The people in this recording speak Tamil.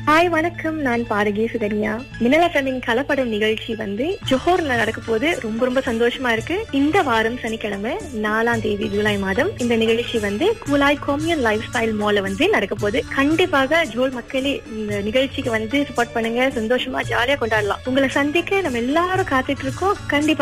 ஹாய் வணக்கம், நான் பாரகி சுகன்யா. மின்னல் எஃப்எம்மின் கலப்படம் நிகழ்ச்சி ஜோஹர்ல நடக்க போது ரொம்ப ரொம்ப சந்தோஷமா இருக்கு. இந்த வாரம் சனிக்கிழமை 4ஆம் தேதி ஜூலை மாதம் இந்த நிகழ்ச்சி கூலாய் கொம்யூன் லைஃப் ஸ்டைல் மால்ல நடக்க போகுது. கண்டிப்பாக ஜோல் மக்களே இந்த நிகழ்ச்சிக்கு சப்போர்ட் பண்ணுங்க. சந்தோஷமா ஜாலியா கொண்டாடலாம். உங்களை சந்திக்க நம்ம எல்லாரும் காத்துட்டு இருக்கோம். கண்டிப்பா